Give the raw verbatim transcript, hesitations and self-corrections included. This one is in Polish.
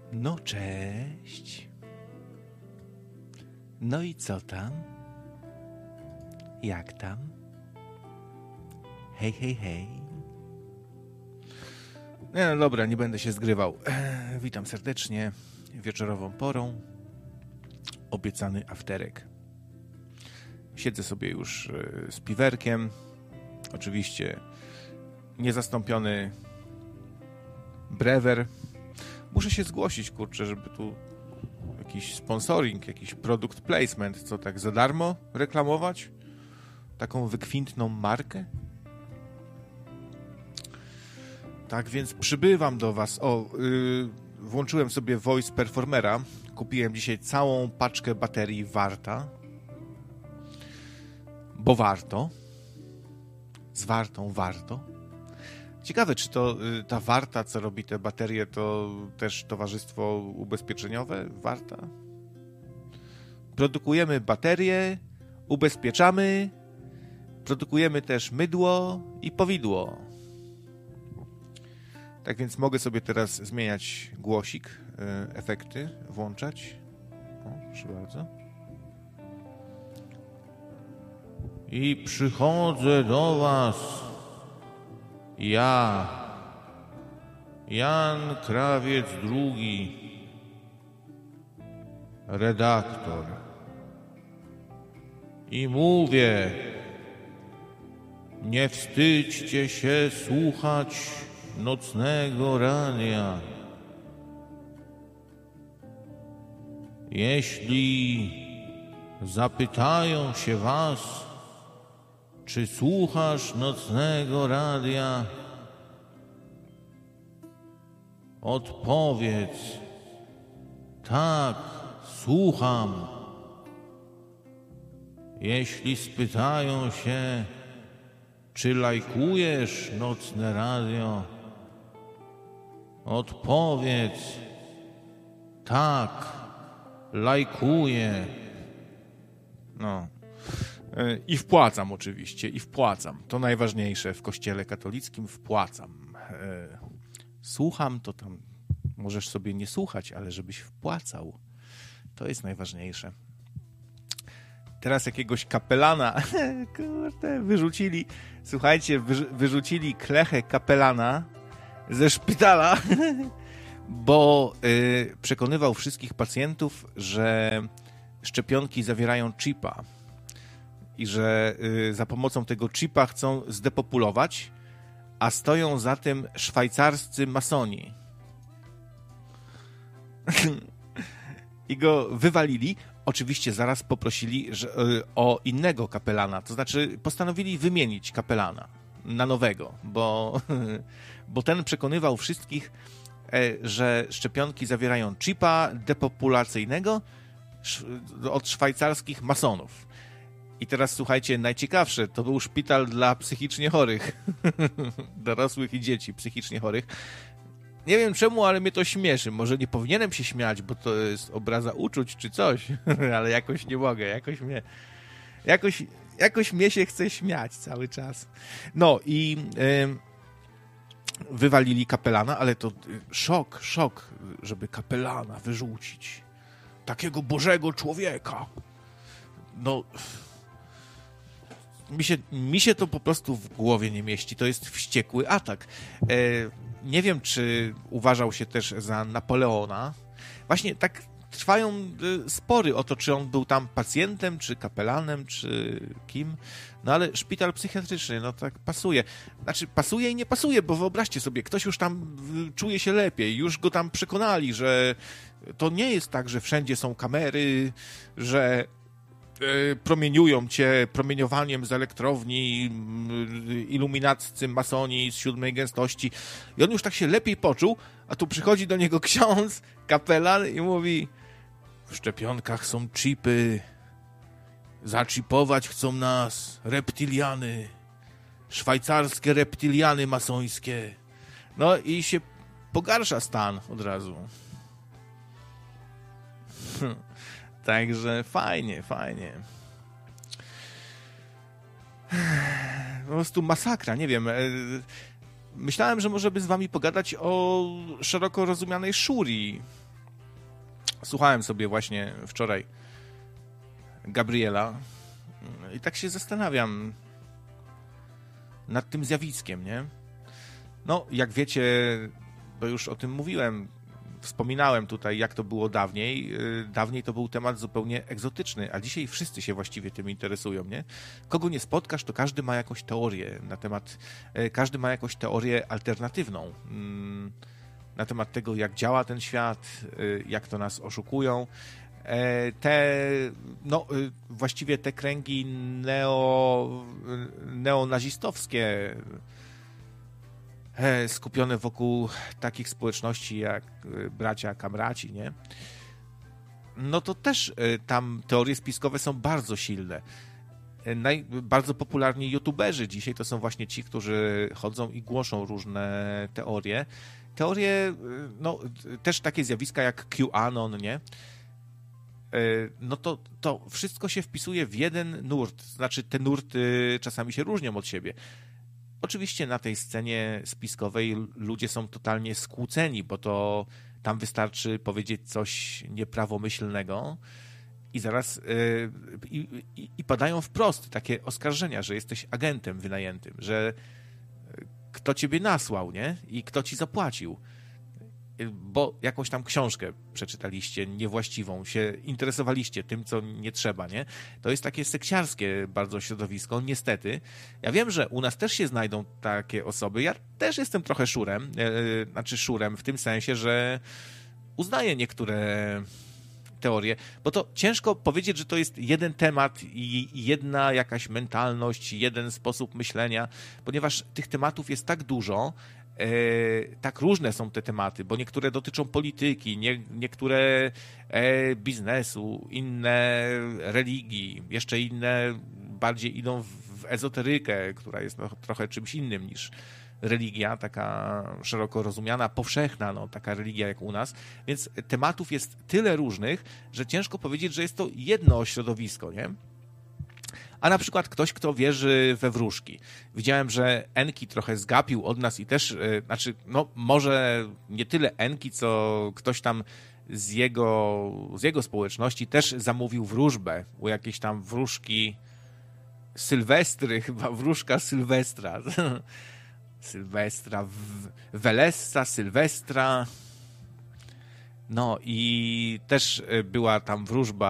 No cześć. No i co tam? Jak tam? Hej, hej, hej. Nie, no dobra, nie będę się zgrywał. Eee, witam serdecznie wieczorową porą. Obiecany afterek. Siedzę sobie już e, z piwerkiem. Oczywiście niezastąpiony brewer. Muszę się zgłosić, kurczę, żeby tu jakiś sponsoring, jakiś product placement, co tak za darmo reklamować? Taką wykwintną markę? Tak więc przybywam do was. O, yy, włączyłem sobie Voice Performera. Kupiłem dzisiaj całą paczkę baterii Warta. Bo warto. Z Wartą warto. Ciekawe, czy to y, ta Warta, co robi te baterie, to też towarzystwo ubezpieczeniowe Warta? Produkujemy baterie, ubezpieczamy, produkujemy też mydło i powidło. Tak więc mogę sobie teraz zmieniać głosik, y, efekty włączać. O, proszę bardzo. I przychodzę do was. Ja, Jan Krawiec drugi, redaktor. I mówię, nie wstydźcie się słuchać nocnego radia. Jeśli zapytają się was, czy słuchasz nocnego radia? Odpowiedz, tak, słucham. Jeśli spytają się, czy lajkujesz nocne radio? Odpowiedz, tak, lajkuję. No. I wpłacam oczywiście, i wpłacam. To najważniejsze w kościele katolickim, wpłacam. Słucham, to tam możesz sobie nie słuchać, ale żebyś wpłacał. To jest najważniejsze. Teraz jakiegoś kapelana, kurde, wyrzucili, słuchajcie, wyrzucili klechę kapelana ze szpitala, bo y, przekonywał wszystkich pacjentów, że szczepionki zawierają chipa. I że y, za pomocą tego chipa chcą zdepopulować, a stoją za tym szwajcarscy masoni. I go wywalili. Oczywiście zaraz poprosili że, y, o innego kapelana. To znaczy postanowili wymienić kapelana na nowego, bo, bo ten przekonywał wszystkich, y, że szczepionki zawierają chipa depopulacyjnego sz- od szwajcarskich masonów. I teraz słuchajcie, najciekawsze, to był szpital dla psychicznie chorych. Dorosłych i dzieci psychicznie chorych. Nie wiem czemu, ale mnie to śmieszy. Może nie powinienem się śmiać, bo to jest obraza uczuć czy coś, ale jakoś nie mogę, jakoś mnie jakoś, jakoś mnie się chce śmiać cały czas. No i yy, wywalili kapelana, ale to szok, szok, żeby kapelana wyrzucić. Takiego bożego człowieka. No... Mi się, mi się to po prostu w głowie nie mieści. To jest wściekły atak. E, nie wiem, czy uważał się też za Napoleona. Właśnie tak trwają e, spory o to, czy on był tam pacjentem, czy kapelanem, czy kim. No ale szpital psychiatryczny, no tak pasuje. Znaczy pasuje i nie pasuje, bo wyobraźcie sobie, ktoś już tam czuje się lepiej. Już go tam przekonali, że to nie jest tak, że wszędzie są kamery, że promieniują cię promieniowaniem z elektrowni, iluminaccy masoni z siódmej gęstości. I on już tak się lepiej poczuł, a tu przychodzi do niego ksiądz, kapelan i mówi: w szczepionkach są chipy, zaczipować chcą nas reptiliany, szwajcarskie reptiliany masońskie. No i się pogarsza stan od razu. Także fajnie, fajnie. Po prostu masakra, nie wiem. Myślałem, że może by z wami pogadać o szeroko rozumianej Shuri. słuchałem sobie właśnie wczoraj Gabriela i tak się zastanawiam nad tym zjawiskiem, nie? No, jak wiecie, bo już o tym mówiłem, wspominałem tutaj, jak to było dawniej. Dawniej to był temat zupełnie egzotyczny, a dzisiaj wszyscy się właściwie tym interesują, nie? Kogo nie spotkasz, to każdy ma jakąś teorię na temat, każdy ma jakąś teorię alternatywną na temat tego, jak działa ten świat, jak to nas oszukują. Te, no, właściwie te kręgi neo, neonazistowskie skupione wokół takich społeczności jak bracia kamraci, nie? No to też tam teorie spiskowe są bardzo silne. Naj, bardzo popularni youtuberzy dzisiaj to są właśnie ci, którzy chodzą i głoszą różne teorie. Teorie, no też takie zjawiska jak QAnon, nie? No to, to wszystko się wpisuje w jeden nurt. Znaczy te nurty czasami się różnią od siebie. Oczywiście na tej scenie spiskowej ludzie są totalnie skłóceni, bo to tam wystarczy powiedzieć coś nieprawomyślnego i zaraz yy, i, i, i padają wprost takie oskarżenia, że jesteś agentem wynajętym, że kto ciebie nasłał, nie? I kto ci zapłacił. Bo jakąś tam książkę przeczytaliście niewłaściwą, się interesowaliście tym, co nie trzeba, nie? To jest takie sekciarskie bardzo środowisko, niestety. Ja wiem, że u nas też się znajdą takie osoby. Ja też jestem trochę szurem, yy, znaczy szurem w tym sensie, że uznaję niektóre teorie, bo to ciężko powiedzieć, że to jest jeden temat i jedna jakaś mentalność, jeden sposób myślenia, ponieważ tych tematów jest tak dużo, E, tak różne są te tematy, bo niektóre dotyczą polityki, nie, niektóre e, biznesu, inne religii, jeszcze inne bardziej idą w, w ezoterykę, która jest no, trochę czymś innym niż religia, taka szeroko rozumiana, powszechna, no, taka religia jak u nas, więc tematów jest tyle różnych, że ciężko powiedzieć, że jest to jedno środowisko, nie? A na przykład ktoś, kto wierzy we wróżki. Widziałem, że Enki trochę zgapił od nas i też, yy, znaczy, no może nie tyle Enki, co ktoś tam z jego, z jego społeczności też zamówił wróżbę u jakiejś tam wróżki Sylwestry, chyba wróżka Sylwestra. Sylwestra, w, Welessa, Sylwestra. No i też była tam wróżba